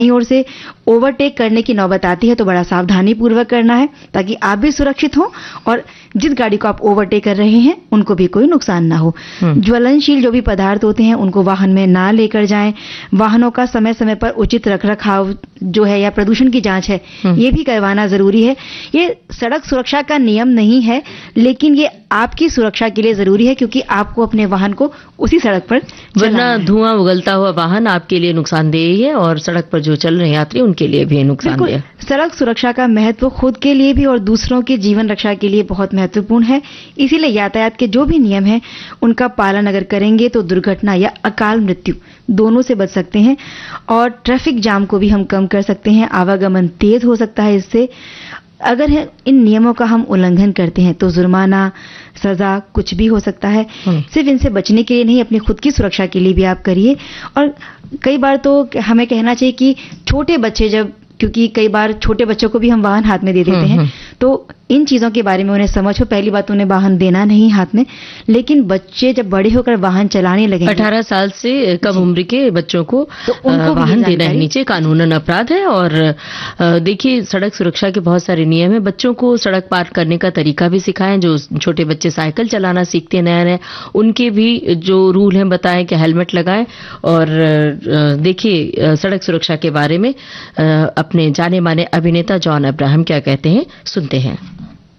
ओर से ओवरटेक करने की नौबत आती है तो बड़ा सावधानी पूर्वक करना है ताकि आप भी सुरक्षित हो और जिस गाड़ी को आप ओवरटेक कर रहे हैं उनको भी कोई नुकसान ना हो। ज्वलनशील जो भी पदार्थ होते हैं उनको वाहन में ना लेकर जाएं। वाहनों का समय समय पर उचित रखरखाव जो है या प्रदूषण की जांच है ये भी करवाना जरूरी है। ये सड़क सुरक्षा का नियम नहीं है लेकिन ये आपकी सुरक्षा के लिए जरूरी है क्योंकि आपको अपने वाहन को उसी सड़क पर वरना धुआं उगलता हुआ वाहन आपके लिए नुकसानदेह है और सड़क पर जो चल रहे यात्री उनके लिए भी नुकसानदेह। सड़क सुरक्षा का महत्व खुद के लिए भी और दूसरों के जीवन रक्षा के लिए बहुत महत्वपूर्ण है। इसीलिए यातायात के जो भी नियम हैं उनका पालन अगर करेंगे तो दुर्घटना या अकाल मृत्यु दोनों से बच सकते हैं और ट्रैफिक जाम को भी हम कम कर सकते हैं। आवागमन तेज हो सकता है इससे। अगर इन नियमों का हम उल्लंघन करते हैं तो जुर्माना, सजा कुछ भी हो सकता है। सिर्फ इनसे बचने के लिए नहीं अपनी खुद की सुरक्षा के लिए भी आप करिए। और कई बार तो हमें कहना चाहिए कि छोटे बच्चे जब, क्योंकि कई बार छोटे बच्चों को भी हम वाहन हाथ में दे देते हैं तो इन चीजों के बारे में उन्हें समझ हो। पहली बात उन्हें वाहन देना नहीं हाथ में, लेकिन बच्चे जब बड़े होकर वाहन चलाने लगे 18 साल से कम उम्र के बच्चों को तो उनको वाहन देना है नीचे कानूनन अपराध है। और देखिए सड़क सुरक्षा के बहुत सारे नियम है। बच्चों को सड़क पार करने का तरीका भी सिखाएं। जो छोटे बच्चे साइकिल चलाना सीखते हैं नया नया, उनके भी जो रूल हैं बताएं कि हेलमेट लगाएं। और देखिए सड़क सुरक्षा के बारे में अपने जाने माने अभिनेता जॉन अब्राहम क्या कहते हैं, सुनते हैं।